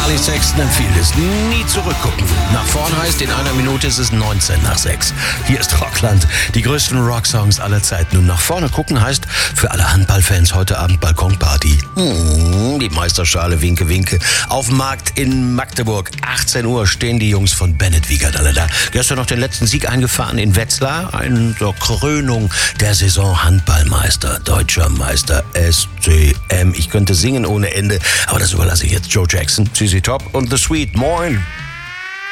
Charlie Sexton empfiehlt es. Nie zurückgucken. Nach vorn heißt, in einer Minute ist es 19 nach 6. Hier ist Rockland. Die größten Rocksongs aller Zeiten. Und nach vorne gucken heißt für alle Handballfans heute Abend Balkonparty. Die Meisterschale, winke, winke. Auf dem Markt in Magdeburg. 18 Uhr stehen die Jungs von Bennett Wiegert alle da. Gestern noch den letzten Sieg eingefahren in Wetzlar. Eine Krönung der Saison. Handballmeister, deutscher Meister, SCM. Ich könnte singen ohne Ende, aber das überlasse ich jetzt Joe Jackson, ZZ Top und The Sweet. Moin!